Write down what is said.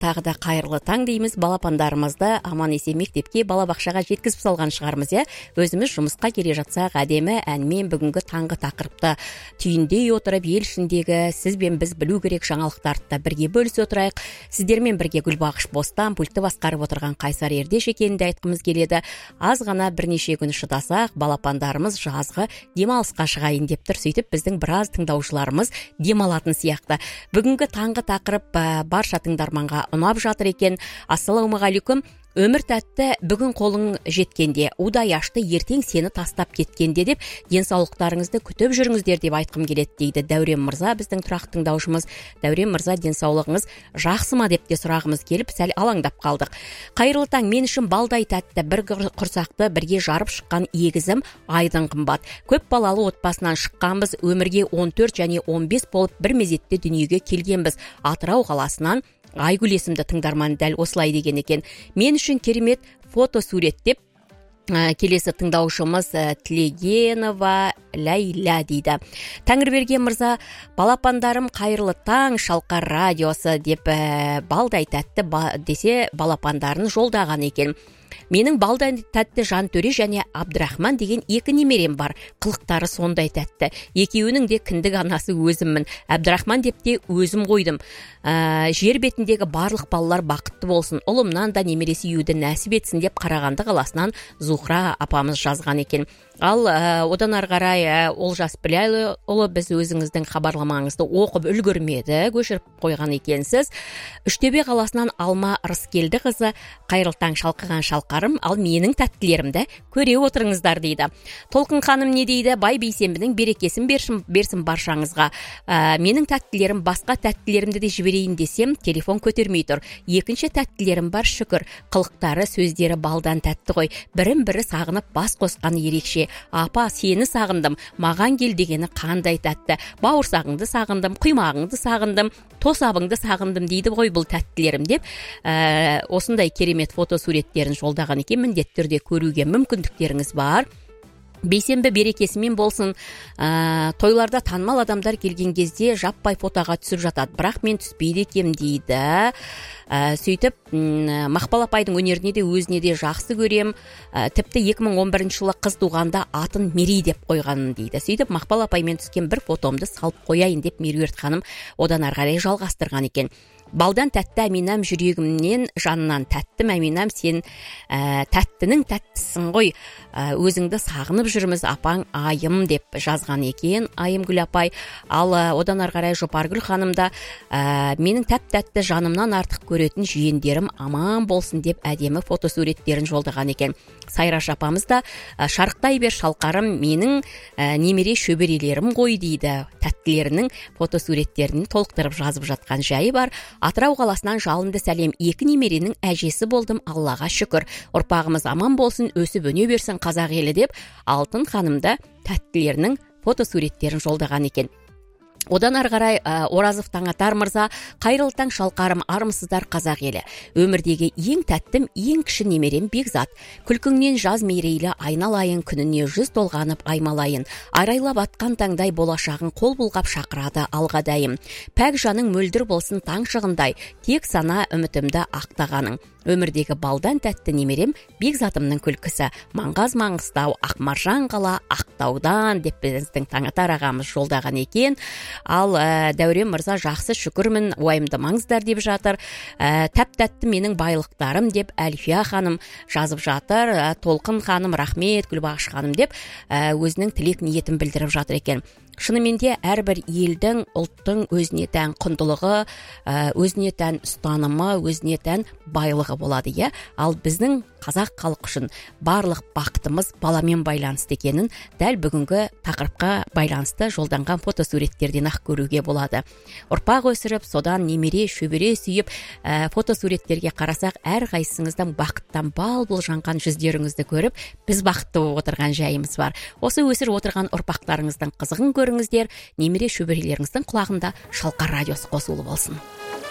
тағы да қайырлы таң дейміз. Балапандарымызды аман-есен мектепке, балабақшаға жеткізіп салған шығармыз, өзіміз жұмысқа келе жатсақ, әдемі әнмен бүгінгі таңғы тақырыпты түйіндей отырып, ел ішіндегі сіз бен біз білу керек жаңалықтарды бірге бөлісе отырайық. Сіздермен бірге Гүлбақыш Бостан, пультті басқарып отырған Қайсар Ердеш екенін айтқымыз келеді. Аз ғана бірнеше күн шыдасақ, балапандарымыз жазғы демалысқа шығайын деп тұр. Сөйтіп біздің біраз тыңдаушыларымыз демалатын сияқты. Бүгінгі таңғы тақырып барша тыңдарманға ұнап жатыр екен. Ассалаумағалейкум. Өмір тәтті, бүгін қолың жеткенде, удай ашты, ертең сені тастап кеткенде деп, денсаулықтарыңызды күтіп жүріңіздер деп айтқым келеді дейді Дәурен мырза, біздің тұрақты тыңдаушымыз. Дәурен мырза, денсаулығыңыз жақсы ма деп те сұрағымыз келіп, сәл алаңдап қалдық. Қайырлы таң, мен үшін балдай тәтті, бір құрсақты бірге жарып шыққан егізім айдың қымбат. Көп балалы отбасынан шыққанбыз, өмірге 14 және 15 болып бір мезетте дүниеге келгенбіз. Атырау қаласынан Айгүл есімді тыңдарман дәл осылай деген екен. Мен үшін керемет фотосурет деп келесі тыңдаушымыз Тілегенова Ләйла дейді. Тәңірберген мырза, балапандарым қайырлы таң, Шалқар радиосы деп балдай тәтті десе балапандарын жолдаған екен. Менің балдай тәтті Жантөре және Абдрахман деген екі немерем бар. Қылықтары сондай тәтті. Екеуінің де кіндік анасы өзіммін. Абдрахман деп те өзім қойдым. Жер бетіндегі барлық балалар бақытты болсын. Ұлымнан да немере сүюді нәсіп етсін деп Қарағанды қаласынан Зухра апамыз жазған екен. Ал одан ары қарай Олжас Біләлұлы, біз өзіңіздің хабарламаңызды оқып үлгермеді, көшіріп қойған екенсіз. Үштөбе қаласынан Алма Рыскелді қызы, қайырлы таң шалқыған шалқарым, ал менің тәттілерімді көре отырыңыздар дейді. Толқын ханым не дейді? Бай бейсенбінің берекесін берсін баршаңызға. Менің тәттілерім басқа тәттілерімді де жіберейін десем, телефон көтермей тұр. Екінші тәттілерім бар, шүкір. Қылықтары, сөздері балдан тәтті ғой. Бірін-бірі сағынып бас қосқан ерекше. Апа, сені сағындым, маған кел дегені қандай тәтті. Бауырсағыңды сағындым, құймағыңды сағындым, тосабыңды сағындым дейді ғой бұл тәттілерім деп. Осындай керемет фотосуреттерін жолдаған екен. Міндетті түрде көруге мүмкіндіктеріңіз бар. Бейсенбі берекесімен болсын. Тойларда танымал адамдар келген кезде жаппай фотоға түсіп жатады, бірақ мен түспейді екем дейді. Сөйтіп, Мақпал апайдың өнеріне де өзіне де жақсы көрем. Тіпті 2011 жылы қыз туғанда атын Мери деп қойғанын дейді. Сөйтіп, Мақпал апаймен түскен бір фотомды салып қояйын деп Меруерт ханым одан ары қарай жалғастырған екен. Балдан тәтті әминам, жүрегімнен жанынан тәттім әминам, сен тәттінің тәттісің ғой, өзіңді сағынып жүрміз апаң айым деп жазған екен Айымгүл апай. Ал одан ары қарай Жопаргүл ханымда менің тәп-тәтті жанымнан артық көретін жиендерім аман болсын деп әдемі фотосуреттерін жолдаған екен. Сайраш апамыз да шарықтай бер шалқарым, менің немере шөберелерім ғой дейді. Тәттілерінің фотосуреттерін толықтырып жазып жатқан жайы бар. Атырау қаласынан жалынды сәлем, екі немеренің әжесі болдым, Аллаға шүкір. Ұрпағымыз аман болсын, өсіп өне берсін қазақ елі деп Алтын ханымда тәттілерінің фотосуреттерін жолдаған екен. Одан ары қарай Оразов Таңатар мырза, қайырлы таң шалқарым, армысыздар қазақ елі. Өмірдегі ең тәттім, ең кіші немерем Бекзат. Күлкіңнен жаз мерейлі айналайын, күніне 100 толғанып аймалайын. Арайлап атқан таңдай болашағын қол бұлғап шақырады алға дайым. Пәк жаның мөлдір болсын таң шығындай, тек сана үмітімді ақтағаның. Өмірдегі балдан тәтті немерем Бекзатымның күлкісі. Маңғаз Маңғыстау, Ақмаржан қала, Ақтаудан деп біздің Таңатар ағамыз жолдаған екен. Ал Дәурен мырза, жақсы шүкірмін, уайымдамаңыздар деп жатыр. Тәп-тәтті менің байлықтарым деп Әлфия ханым жазып жатыр. Толқын ханым, рахмет, Гүлбақыш ханым деп өзінің тілек ниетін білдіріп жатыр екен. Шынымен де әрбір елдің, ұлттың өзіне тән құндылығы, өзіне тән ұстанымы, өзіне тән байлығы болады, иә. Ал біздің қазақ халық үшін барлық бақытымыз баламен байланысты екенін дәл бүгінгі тақырыпқа байланысты жолданған фотосуреттерден ақ көруге болады. Ұрпақ өсіріп, содан немере, шөбере сүйіп, фотосуреттерге қарасақ, әр қайсыңыздан бақыттан бал-бұл жанған жүздеріңізді көріп, біз бақытты болып отырған жайымыз бар. Осы өсіріп отырған ұрпақтарыңыздың қызығын көріңіздер, немере шөберелеріңіздің құлағында Шалқар радиосы қосулы болсын.